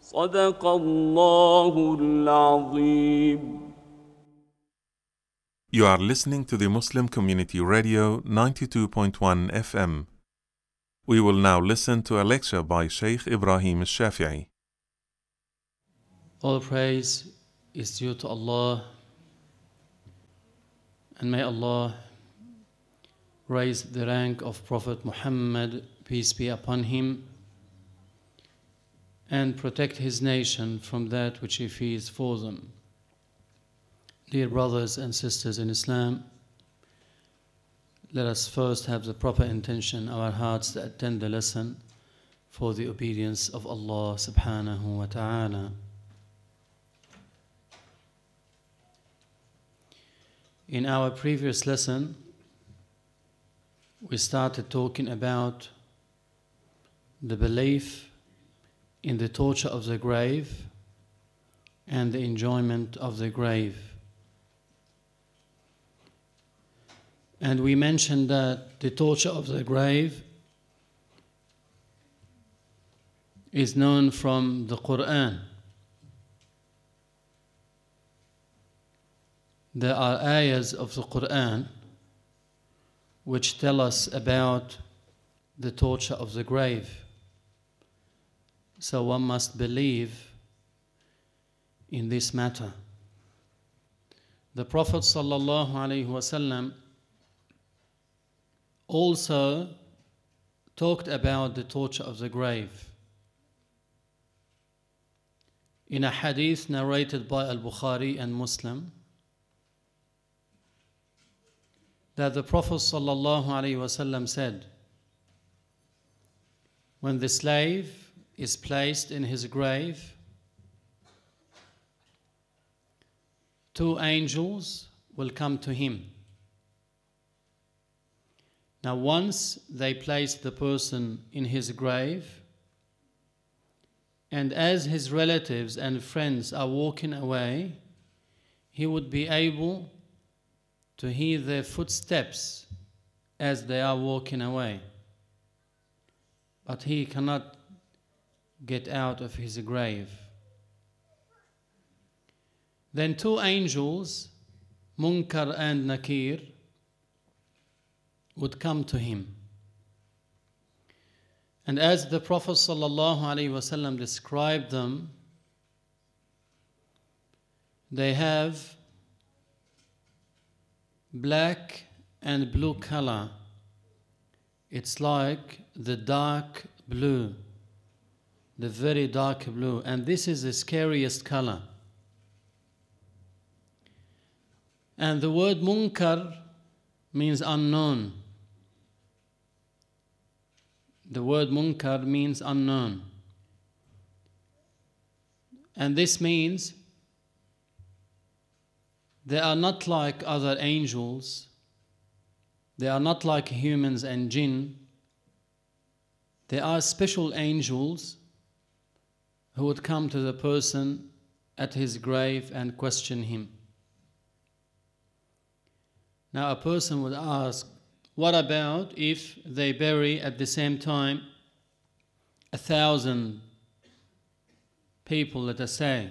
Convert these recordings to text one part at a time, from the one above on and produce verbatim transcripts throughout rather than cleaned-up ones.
صدق الله العظيم. You are listening to the Muslim Community Radio ninety-two point one F M. We will now listen to a lecture by Shaykh Ibrahim al-Shafi'i. All praise is due to Allah, and may Allah raise the rank of Prophet Muhammad, peace be upon him, and protect his nation from that which he fears for them. Dear brothers and sisters in Islam, let us first have the proper intention in our hearts to attend the lesson for the obedience of Allah subhanahu wa ta'ala. In our previous lesson, we started talking about the belief in the torture of the grave and the enjoyment of the grave. And we mentioned that the torture of the grave is known from the Quran. There are ayahs of the Quran which tell us about the torture of the grave. So one must believe in this matter. The Prophet sallallahu alaihi wasallam also talked about the torture of the grave. In a hadith narrated by Al-Bukhari and Muslim, that the Prophet sallallahu alaihi wasallam said, when the slave is placed in his grave, two angels will come to him. Now, once they place the person in his grave, and as his relatives and friends are walking away, he would be able to hear their footsteps as they are walking away. But he cannot get out of his grave. Then two angels, Munkar and Nakir, would come to him. And as the Prophet sallallahu alaihi wasallam described them, they have black and blue color. It's like the dark blue, the very dark blue, and this is the scariest color. And the word Munkar means unknown. The word Munkar means unknown. And this means they are not like other angels. They are not like humans and jinn. They are special angels who would come to the person at his grave and question him. Now a person would ask, what about if they bury at the same time a thousand people, let us say?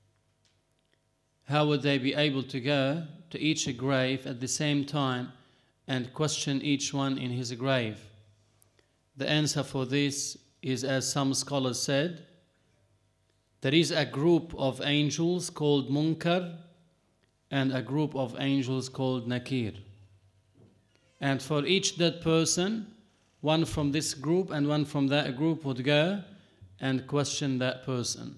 How would they be able to go to each grave at the same time and question each one in his grave? The answer for this is, as some scholars said, there is a group of angels called Munkar and a group of angels called Nakir. And for each dead person, one from this group and one from that group would go and question that person.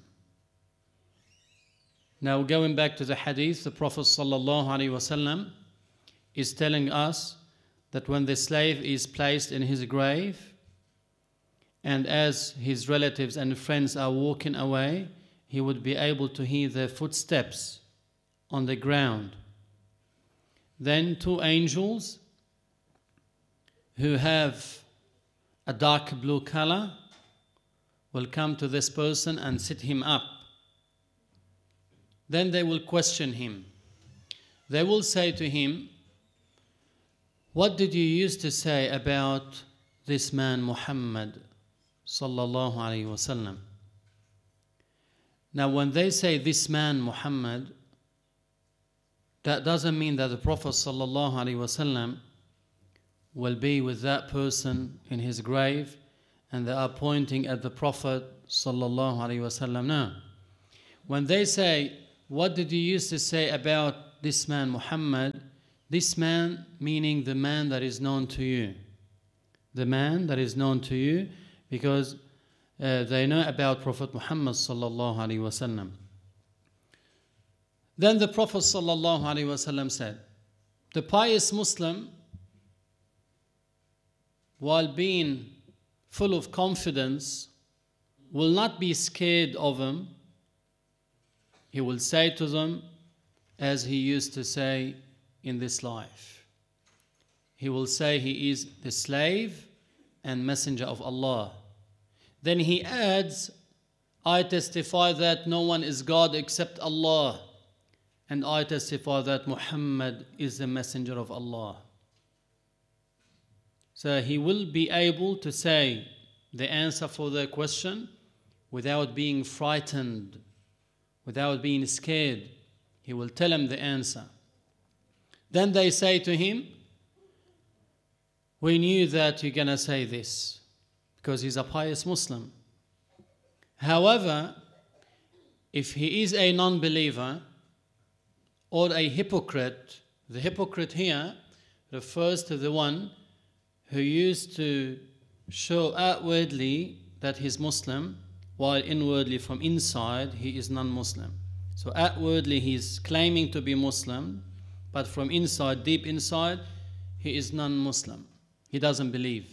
Now, going back to the hadith, the Prophet sallallahu alaihi wasallam is telling us that when the slave is placed in his grave, and as his relatives and friends are walking away, he would be able to hear their footsteps on the ground. Then two angels who have a dark blue color will come to this person and sit him up. Then they will question him. They will say to him, what did you used to say about this man Muhammad sallallahu alaihi wasallam? Now when they say this man Muhammad, that doesn't mean that the Prophet sallallahu alaihi wasallam will be with that person in his grave and they are pointing at the Prophet sallallahu alaihi wasallam. No. When they say, what did you used to say about this man Muhammad? This man meaning the man that is known to you. The man that is known to you, because uh, they know about Prophet Muhammad sallallahu alaihi wasallam. Then the Prophet sallallahu alaihi wasallam said, the pious Muslim, while being full of confidence, will not be scared of them. He will say to them, as he used to say in this life. He will say he is the slave and messenger of Allah. Then he adds, I testify that no one is God except Allah, and I testify that Muhammad is the messenger of Allah. So he will be able to say the answer for their question without being frightened, without being scared. He will tell them the answer. Then they say to him, we knew that you're going to say this, because he's a pious Muslim. However, if he is a non-believer or a hypocrite, the hypocrite here refers to the one who used to show outwardly that he's Muslim, while inwardly from inside he is non-Muslim. So outwardly he's claiming to be Muslim, but from inside, deep inside, he is non-Muslim. He doesn't believe.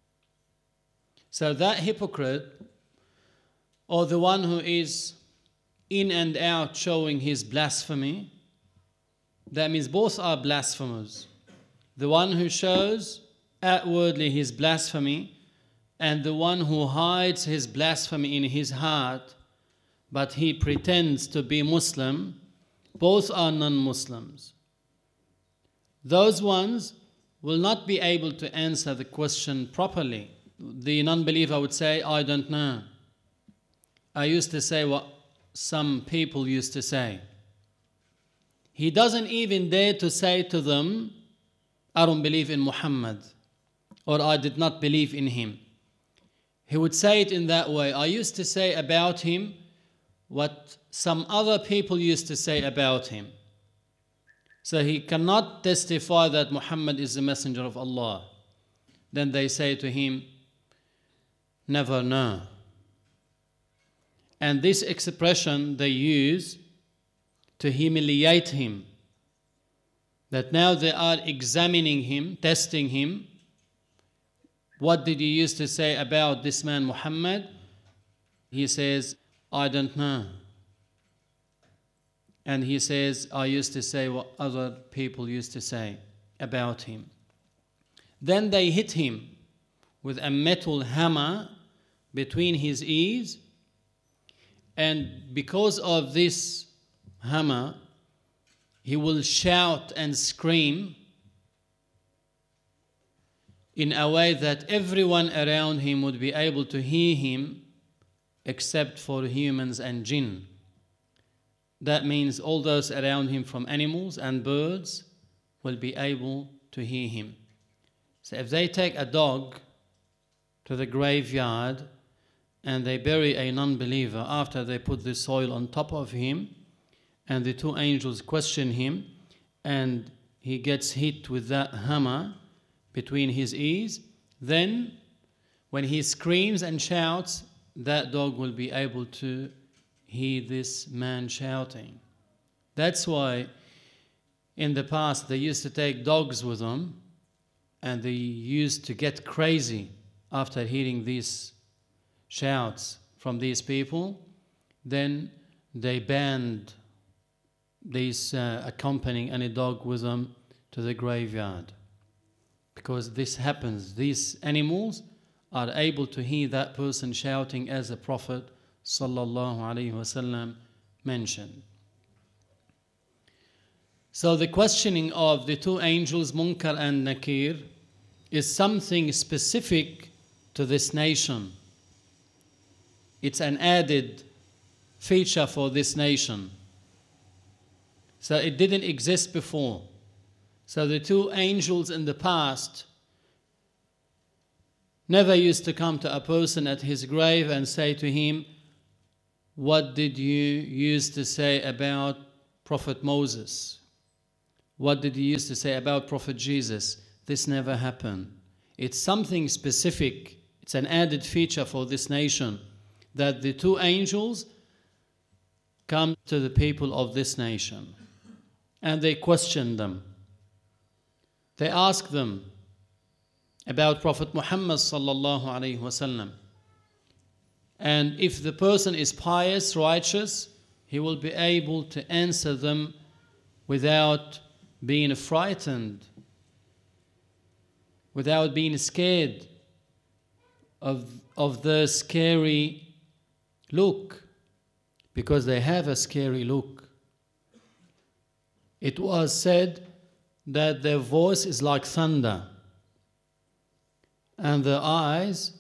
So that hypocrite, or the one who is in and out showing his blasphemy, that means both are blasphemers. The one who shows outwardly his blasphemy, and the one who hides his blasphemy in his heart, but he pretends to be Muslim, both are non-Muslims. Those ones will not be able to answer the question properly. The non-believer would say, I don't know. I used to say what some people used to say. He doesn't even dare to say to them, I don't believe in Muhammad, or I did not believe in him. He would say it in that way. I used to say about him what some other people used to say about him. So he cannot testify that Muhammad is the messenger of Allah. Then they say to him, never know. And this expression they use to humiliate him. That now they are examining him, testing him. What did you used to say about this man Muhammad? He says, I don't know. And he says, I used to say what other people used to say about him. Then they hit him with a metal hammer between his ears. And because of this hammer, he will shout and scream in a way that everyone around him would be able to hear him except for humans and jinn. That means all those around him from animals and birds will be able to hear him. So if they take a dog to the graveyard and they bury a non-believer after they put the soil on top of him, and the two angels question him, and he gets hit with that hammer between his ears, then when he screams and shouts, that dog will be able to hear this man shouting. That's why in the past they used to take dogs with them, and they used to get crazy after hearing these shouts from these people. Then they banned these uh, accompanying any dog with them to the graveyard, because this happens. These animals are able to hear that person shouting, as the Prophet sallallahu alaihi wasallam mentioned. So the questioning of the two angels Munkar and Nakir is something specific to this nation. It's an added feature for this nation. So it didn't exist before. So the two angels in the past never used to come to a person at his grave and say to him, what did you used to say about Prophet Moses? What did you used to say about Prophet Jesus? This never happened. It's something specific. It's an added feature for this nation that the two angels come to the people of this nation and they question them. They ask them about Prophet Muhammad sallallahu alaihi wasallam. And if the person is pious, righteous, he will be able to answer them without being frightened, without being scared of, of the scary look, because they have a scary look. It was said that their voice is like thunder and their eyes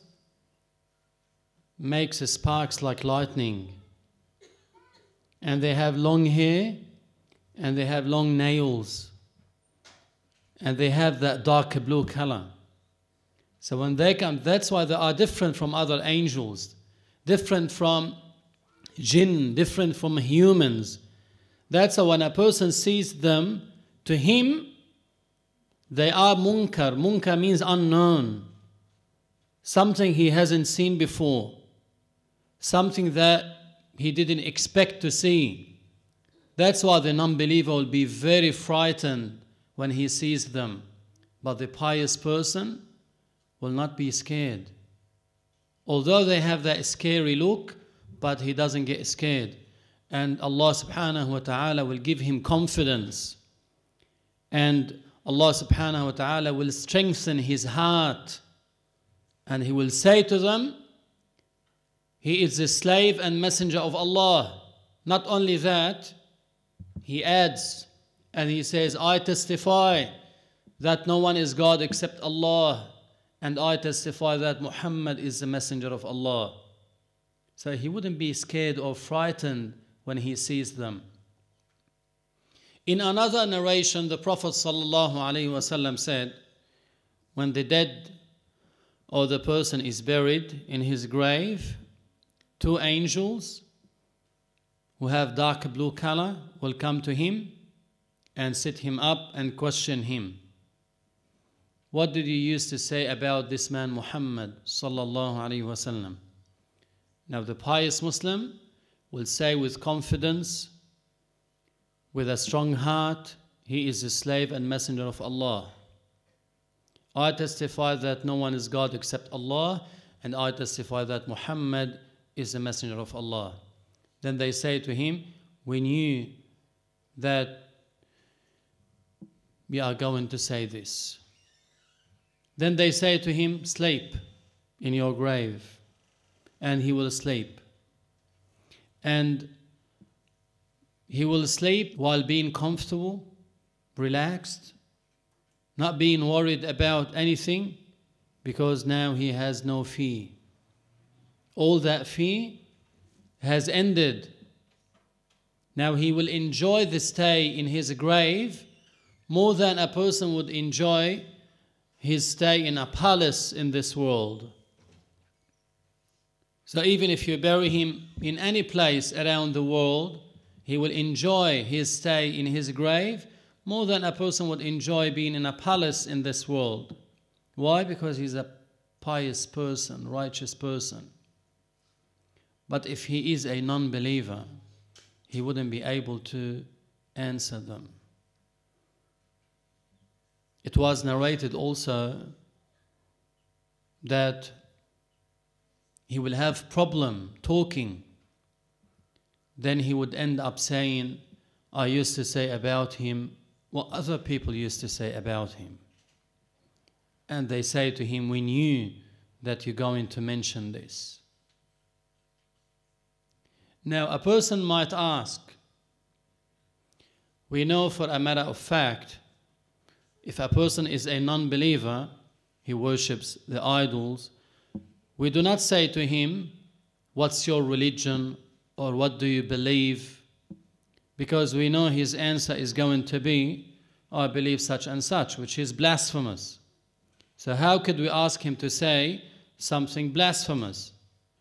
makes sparks like lightning, and they have long hair and they have long nails and they have that dark blue color. So when they come, that's why they are different from other angels, different from jinn, different from humans. That's why when a person sees them, to him they are munkar. Munkar means unknown, something he hasn't seen before, something that he didn't expect to see. That's why the non-believer will be very frightened when he sees them. But the pious person will not be scared. Although they have that scary look, but he doesn't get scared. And Allah subhanahu wa ta'ala will give him confidence. And Allah subhanahu wa ta'ala will strengthen his heart. And he will say to them, he is the slave and messenger of Allah. Not only that, he adds and he says, I testify that no one is God except Allah, and I testify that Muhammad is the messenger of Allah. So he wouldn't be scared or frightened when he sees them. In another narration, the Prophet sallallahu alaihi wasallam said, when the dead or the person is buried in his grave, two angels who have dark blue color will come to him and sit him up and question him. What did you used to say about this man Muhammad sallallahu alaihi wasallam? Now the pious Muslim will say with confidence, with a strong heart, he is a slave and messenger of Allah. I testify that no one is God except Allah, and I testify that Muhammad is the messenger of Allah. Then they say to him, we knew that we are going to say this. Then they say to him, sleep in your grave, and he will sleep. And he will sleep while being comfortable, relaxed, not being worried about anything, because now he has no fear. All that fear has ended. Now he will enjoy the stay in his grave more than a person would enjoy his stay in a palace in this world. So even if you bury him in any place around the world, he will enjoy his stay in his grave more than a person would enjoy being in a palace in this world. Why? Because he's a pious person, righteous person. But if he is a non-believer, he wouldn't be able to answer them. It was narrated also that he will have problem talking. Then he would end up saying, I used to say about him what other people used to say about him. And they say to him, we knew that you're going to mention this. Now a person might ask, we know for a matter of fact, if a person is a non-believer, he worships the idols, we do not say to him, what's your religion, or what do you believe? Because we know his answer is going to be, I believe such and such, which is blasphemous. So how could we ask him to say something blasphemous?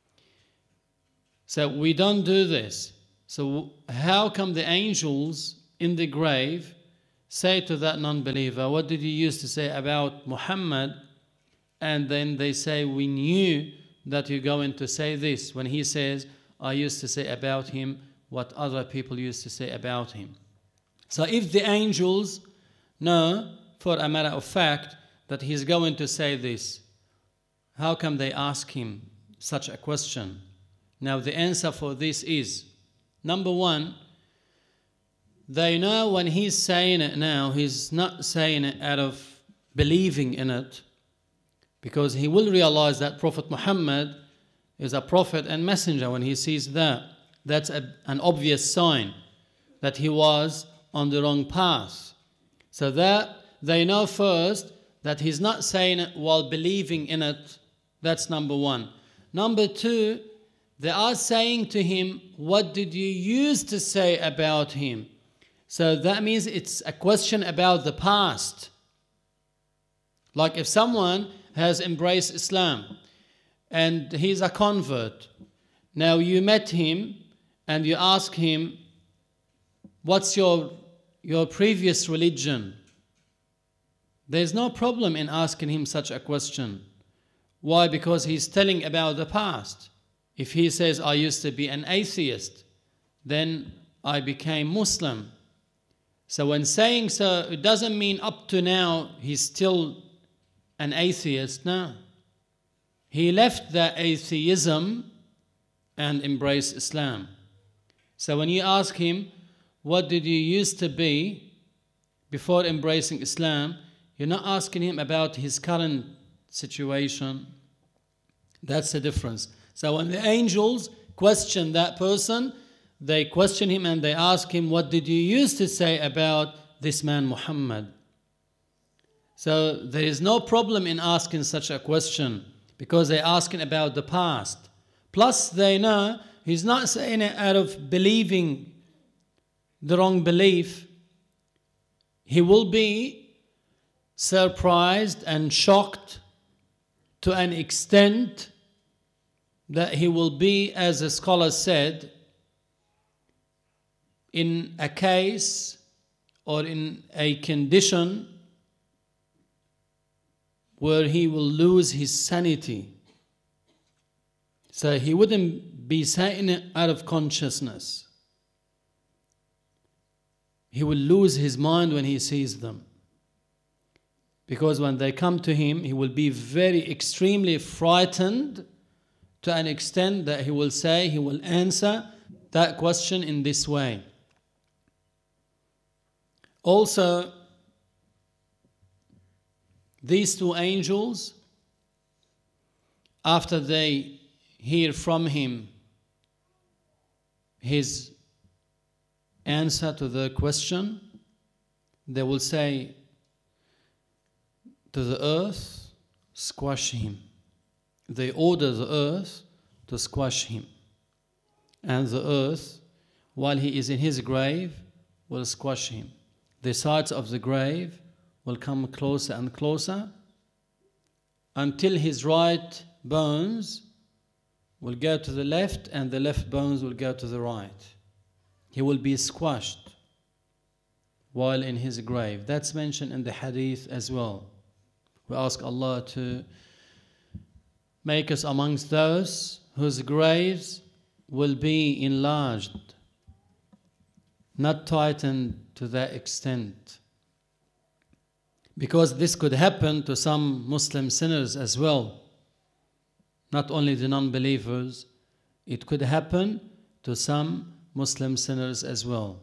So we don't do this. So how come the angels in the grave say to that non-believer, what did you used to say about Muhammad? And then they say, we knew that you're going to say this, when he says, I used to say about him what other people used to say about him. So if the angels know for a matter of fact that he's going to say this, how come they ask him such a question? Now the answer for this is, number one, they know when he's saying it now, he's not saying it out of believing in it, because he will realize that Prophet Muhammad is a prophet and messenger. When he sees that, that's a, an obvious sign that he was on the wrong path. So that they know first that he's not saying it while believing in it. That's number one. Number two, they are saying to him, what did you used to say about him? So that means it's a question about the past. Like if someone has embraced Islam and he's a convert, now you met him and you ask him, what's your, your previous religion? There's no problem in asking him such a question. Why? Because he's telling about the past. If he says, I used to be an atheist, then I became Muslim. So when saying so, it doesn't mean up to now he's still an atheist. No. He left that atheism and embraced Islam. So when you ask him, what did you used to be before embracing Islam, you're not asking him about his current situation. That's the difference. So when the angels question that person, they question him and they ask him, what did you used to say about this man Muhammad? So there is no problem in asking such a question, because they're asking about the past. Plus they know he's not saying it out of believing the wrong belief. He will be surprised and shocked to an extent that he will be, as a scholar said, in a case or in a condition where he will lose his sanity. So he wouldn't be saying it out of consciousness. He will lose his mind when he sees them. Because when they come to him, he will be very extremely frightened to an extent that he will say, he will answer that question in this way. Also, these two angels, after they hear from him his answer to the question, they will say to the earth, squash him. They order the earth to squash him. And the earth, while he is in his grave, will squash him. The sides of the grave will come closer and closer until his right bones will go to the left and the left bones will go to the right. He will be squashed while in his grave. That's mentioned in the hadith as well. We ask Allah to make us amongst those whose graves will be enlarged, not tightened to that extent. Because this could happen to some Muslim sinners as well. Not only the non-believers, it could happen to some Muslim sinners as well.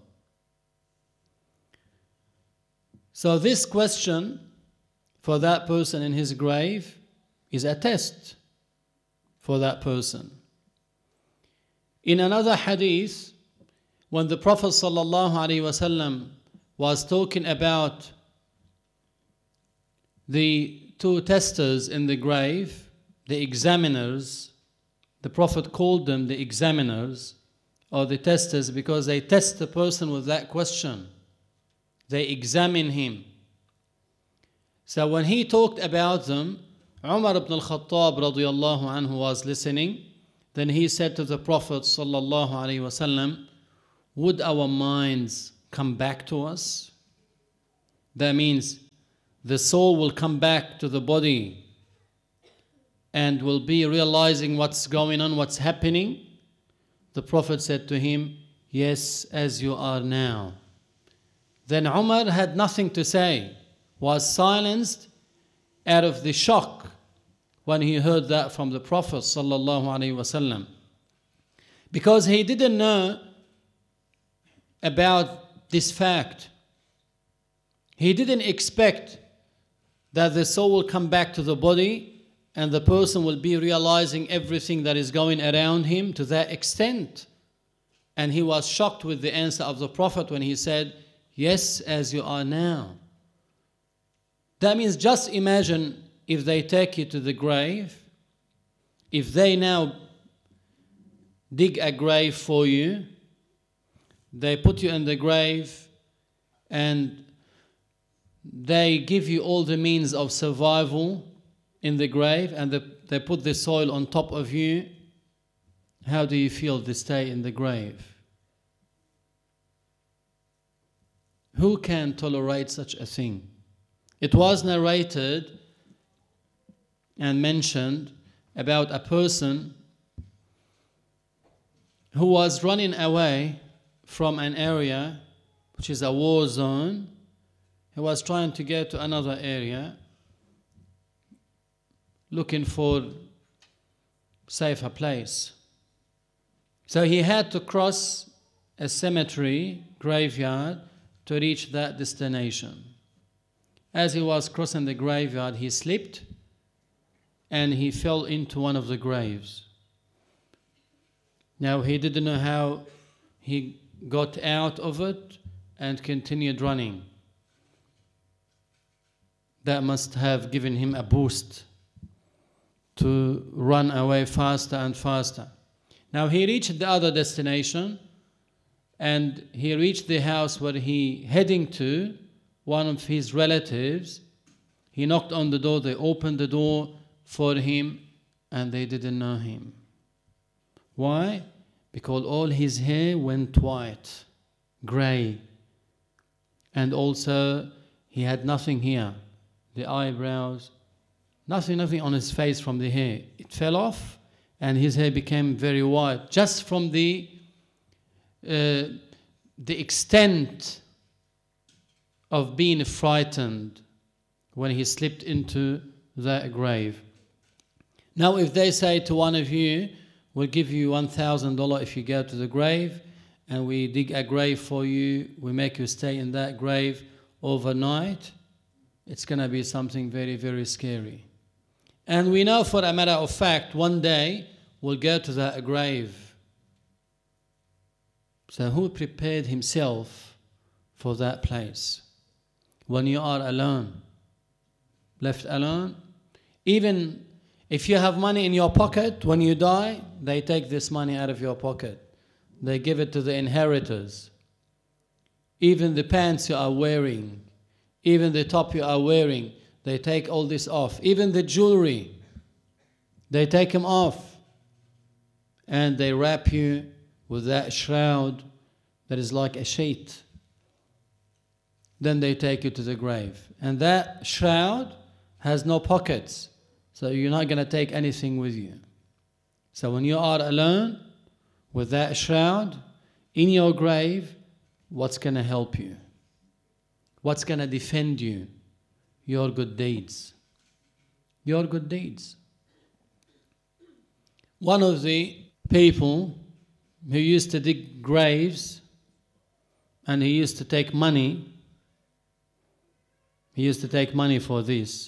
So this question for that person in his grave is a test for that person. In another hadith, when the Prophet ﷺ was talking about the two testers in the grave, the examiners, the Prophet called them the examiners or the testers, because they test the person with that question. They examine him. So when he talked about them, Umar ibn al-Khattab radiyallahu anhu was listening. Then he said to the Prophet sallallahu alaihi wasallam, would our minds come back to us? That means the soul will come back to the body and will be realizing what's going on, what's happening. The Prophet said to him, yes, as you are now. Then Umar had nothing to say, was silenced out of the shock when he heard that from the Prophet sallallahu alaihi wasallam, because he didn't know about this fact. He didn't expect that the soul will come back to the body and the person will be realizing everything that is going around him to that extent. And he was shocked with the answer of the Prophet when he said, yes, as you are now. That means just imagine if they take you to the grave, if they now dig a grave for you, they put you in the grave and they give you all the means of survival in the grave, and the, they put the soil on top of you. How do you feel this day in the grave? Who can tolerate such a thing? It was narrated and mentioned about a person who was running away from an area which is a war zone. He was trying to get to another area, looking for safer place. So he had to cross a cemetery, graveyard, to reach that destination. As he was crossing the graveyard, he slipped and he fell into one of the graves. Now he didn't know how he got out of it and continued running. That must have given him a boost to run away faster and faster. Now he reached the other destination, and he reached the house where he heading to, one of his relatives. He knocked on the door, they opened the door for him, and they didn't know him. Why? Because all his hair went white, gray, and also he had nothing here. The eyebrows, nothing, nothing on his face from the hair. It fell off and his hair became very white, just from the, uh, the extent of being frightened when he slipped into that grave. Now if they say to one of you, we'll give you one thousand dollars if you go to the grave, and we dig a grave for you, we make you stay in that grave overnight, it's going to be something very, very scary. And we know for a matter of fact, one day we'll go to that grave. So who prepared himself for that place? When you are alone, left alone, even if you have money in your pocket, when you die, they take this money out of your pocket. They give it to the inheritors. Even the pants you are wearing, even the top you are wearing, they take all this off. Even the jewelry, they take them off. And they wrap you with that shroud that is like a sheet. Then they take you to the grave. And that shroud has no pockets, so you're not going to take anything with you. So when you are alone with that shroud in your grave, what's going to help you? What's going to defend you? Your good deeds. Your good deeds. One of the people who used to dig graves, and he used to take money, he used to take money for this.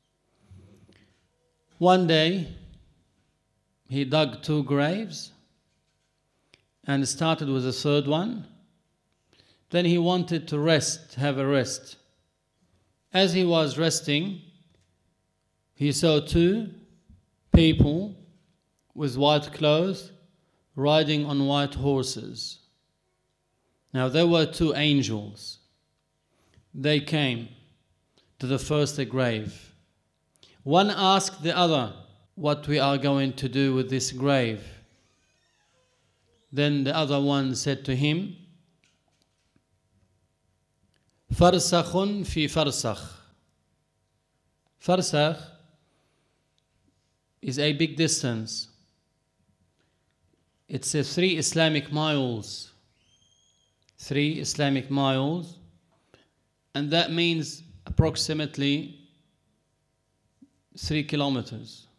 One day, he dug two graves and started with the third one. Then he wanted to rest, have a rest. As he was resting, he saw two people with white clothes riding on white horses. Now there were two angels. They came to the first grave. One asked the other what we are going to do with this grave. Then the other one said to him, Farsakhun fi farsakh. Farsakh is a big distance. It's a three Islamic miles. Three Islamic miles. And that means approximately three kilometers.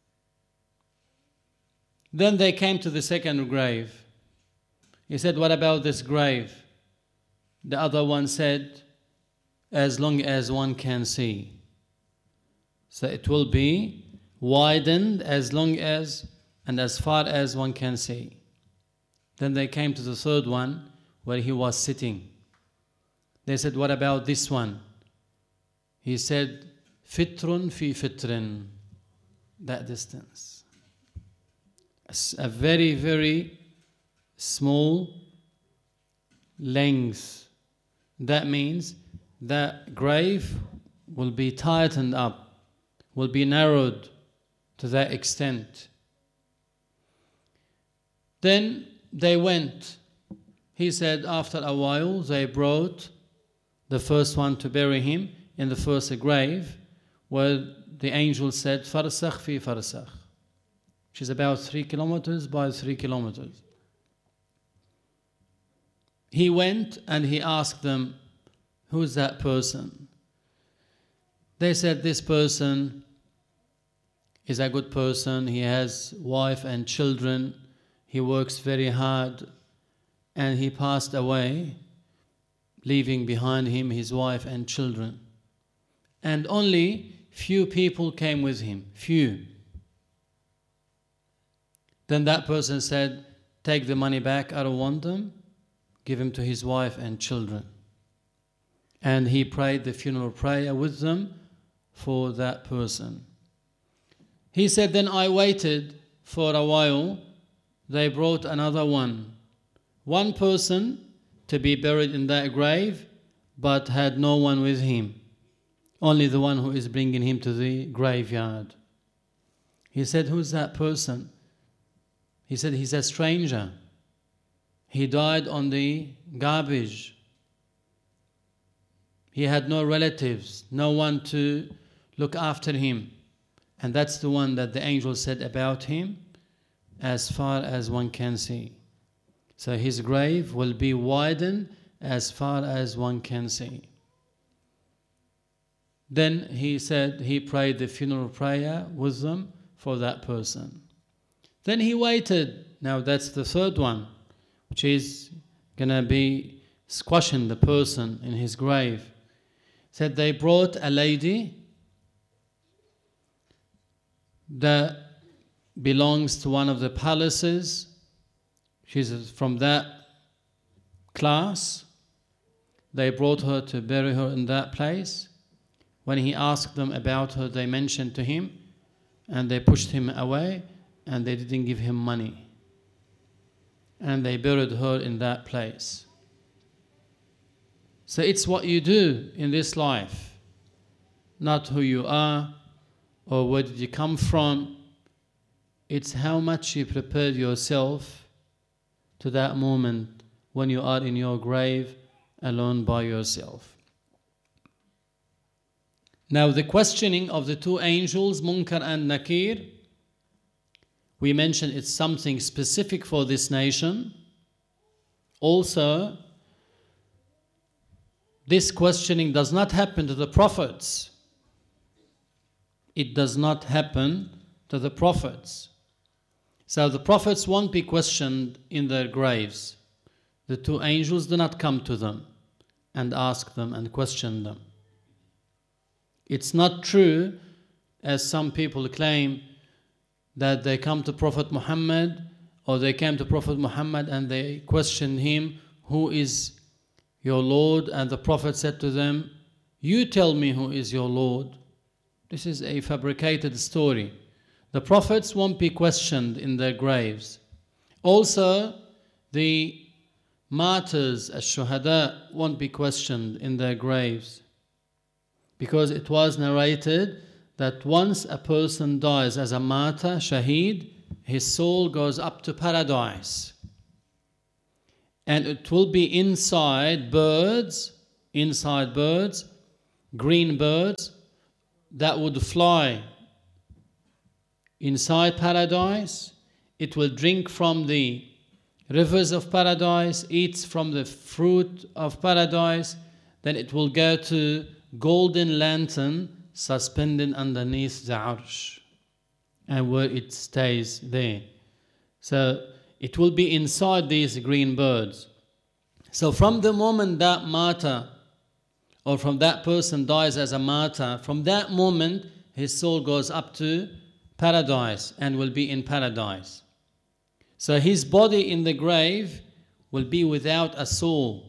Then they came to the second grave. He said, what about this grave? The other one said, as long as one can see. So it will be widened as long as and as far as one can see. Then they came to the third one where he was sitting. They said, what about this one? He said, fitrun fi fitrin, that distance. A very, very small length. That means that grave will be tightened up, will be narrowed to that extent. Then they went. He said after a while they brought the first one to bury him in the first grave, where the angel said, Farsakh fi farsakh, which is about three kilometers by three kilometers. He went and he asked them, who's that person? They said, this person is a good person. He has wife and children. He works very hard. And he passed away, leaving behind him his wife and children. And only few people came with him. Few. Then that person said, take the money back, I don't want them. Give him to his wife and children. And he prayed the funeral prayer with them for that person. He said, then I waited for a while. They brought another one. One person to be buried in that grave, but had no one with him. Only the one who is bringing him to the graveyard. He said, who's that person? He said, he's a stranger. He died on the garbage. He had no relatives, no one to look after him. And that's the one that the angel said about him, as far as one can see. So his grave will be widened as far as one can see. Then he said he prayed the funeral prayer with them for that person. Then he waited. Now that's the third one, which is going to be squashing the person in his grave. Said they brought a lady that belongs to one of the palaces. She's from that class. They brought her to bury her in that place. When he asked them about her, they mentioned to him, and they pushed him away, and they didn't give him money. And they buried her in that place. So it's what you do in this life, not who you are or where did you come from. It's how much you prepared yourself to that moment when you are in your grave alone by yourself. Now the questioning of the two angels, Munkar and Nakir, we mentioned it's something specific for this nation. Also, this questioning does not happen to the prophets. It does not happen to the prophets. So the prophets won't be questioned in their graves. The two angels do not come to them and ask them and question them. It's not true, as some people claim, that they come to Prophet Muhammad or they came to Prophet Muhammad and they questioned him, who is your Lord? And the Prophet said to them, you tell me who is your Lord. This is a fabricated story. The prophets won't be questioned in their graves. Also, the martyrs, ash-shuhada, won't be questioned in their graves, because it was narrated that once a person dies as a martyr, shaheed, his soul goes up to paradise. And it will be inside birds, inside birds, green birds, that would fly inside paradise. It will drink from the rivers of paradise, eats from the fruit of paradise. Then it will go to golden lantern suspended underneath the arsh, and where it stays there. So it will be inside these green birds. So from the moment that martyr, or from that person dies as a martyr, from that moment his soul goes up to paradise and will be in paradise. So his body in the grave will be without a soul.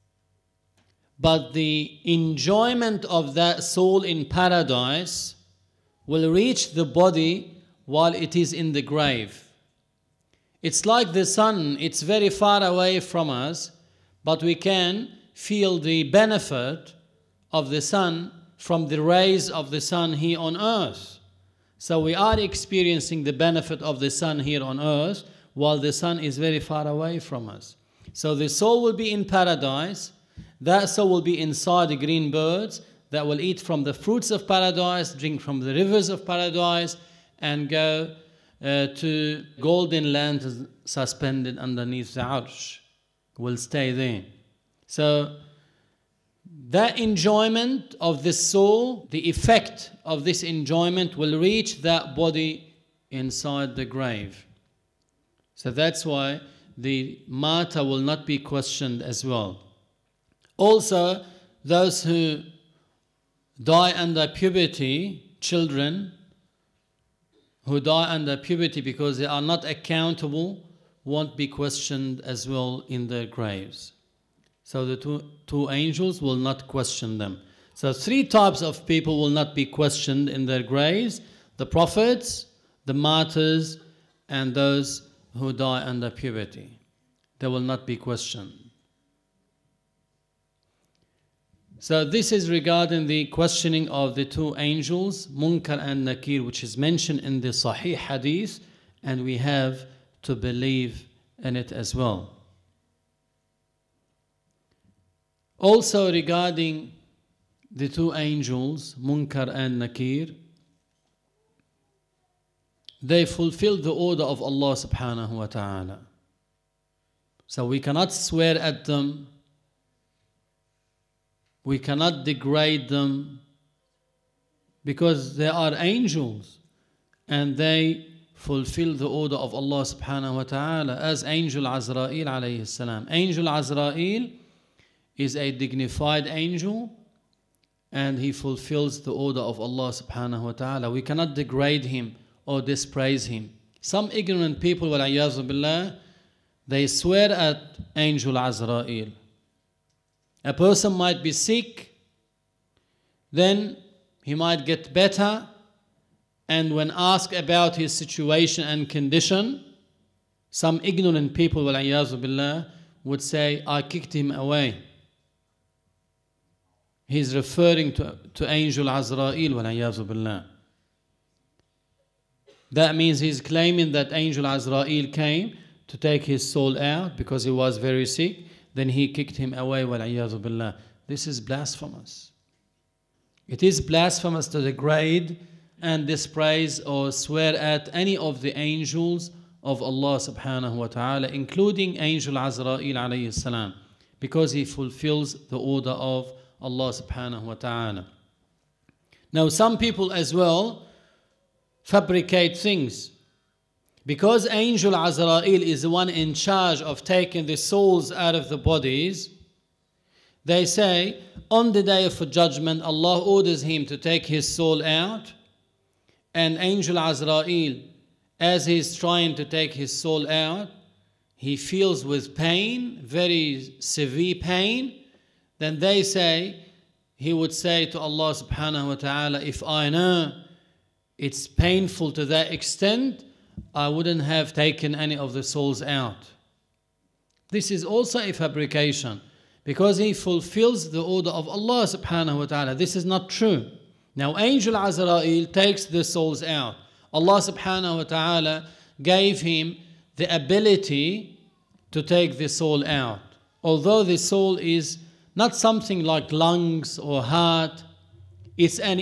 But the enjoyment of that soul in paradise will reach the body while it is in the grave. It's like the sun, it's very far away from us, but we can feel the benefit of the sun from the rays of the sun here on earth. So we are experiencing the benefit of the sun here on earth while the sun is very far away from us. So the soul will be in paradise. That soul will be inside the green birds that will eat from the fruits of paradise, drink from the rivers of paradise, and go uh, to golden lanterns suspended underneath the arsh. Will stay there. So that enjoyment of the soul, the effect of this enjoyment will reach that body inside the grave. So that's why the martyr will not be questioned as well. Also, those who die under puberty, children who die under puberty because they are not accountable, won't be questioned as well in their graves. So the two, two angels will not question them. So three types of people will not be questioned in their graves: the prophets, the martyrs, and those who die under puberty. They will not be questioned. So this is regarding the questioning of the two angels, Munkar and Nakir, which is mentioned in the Sahih Hadith, and we have to believe in it as well. Also regarding the two angels, Munkar and Nakir, they fulfill the order of Allah subhanahu wa ta'ala. So we cannot swear at them, we cannot degrade them, because they are angels and they fulfill the order of Allah subhanahu wa ta'ala, as Angel Azrael alayhi salam. Angel Azrael is a dignified angel and he fulfills the order of Allah subhanahu wa ta'ala. We cannot degrade him or dispraise him. Some ignorant people, wal-'iyadhu billah, they swear at Angel Azrael. A person might be sick, then he might get better, and when asked about his situation and condition, some ignorant people, wal-'iyadhu billah, would say, I kicked him away. He's referring to, to Angel Azrael, wal-'iyadhu billah. That means he's claiming that Angel Azrael came to take his soul out because he was very sick. Then he kicked him away, wal-'iyadhu billah. This is blasphemous. It is blasphemous to degrade and dispraise or swear at any of the angels of Allah subhanahu wa ta'ala, including Angel Azrael alayhi salam, because he fulfills the order of Allah subhanahu wa ta'ala. Now some people as well fabricate things. Because Angel Azrael is the one in charge of taking the souls out of the bodies, they say on the day of judgment Allah orders him to take his soul out, and Angel Azrael, as he's trying to take his soul out, he feels with pain, very severe pain. Then they say, he would say to Allah subhanahu wa ta'ala, if I know it's painful to that extent, I wouldn't have taken any of the souls out. This is also a fabrication, because he fulfills the order of Allah subhanahu wa ta'ala. This is not true. Now, Angel Azrael takes the souls out. Allah subhanahu wa ta'ala gave him the ability to take the soul out. Although the soul is not something like lungs or heart, it's an